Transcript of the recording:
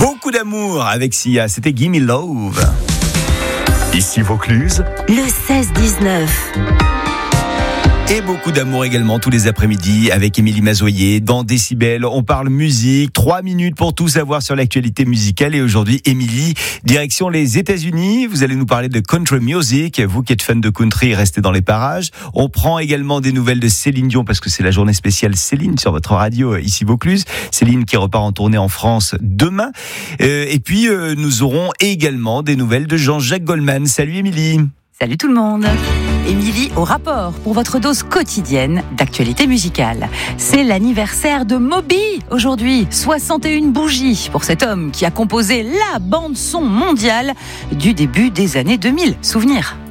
Beaucoup d'amour avec Sia, c'était Gimme Love. Ici Vaucluse, le 16-19. Et beaucoup d'amour également tous les après-midi avec Émilie Mazoyer dans Décibel. On parle musique, 3 minutes pour tout savoir sur l'actualité musicale. Et aujourd'hui, Émilie, direction les États-Unis. Vous allez nous parler de country music. Vous qui êtes fan de country, restez dans les parages. On prend également des nouvelles de Céline Dion parce que c'est la journée spéciale Céline sur votre radio ici Vaucluse. Céline qui repart en tournée en France demain. Et puis, nous aurons également des nouvelles de Jean-Jacques Goldman. Salut Émilie. Salut tout le monde. Émilie au rapport pour votre dose quotidienne d'actualité musicale. C'est l'anniversaire de Moby aujourd'hui. 61 bougies pour cet homme qui a composé la bande-son mondiale du début des années 2000. Souvenir.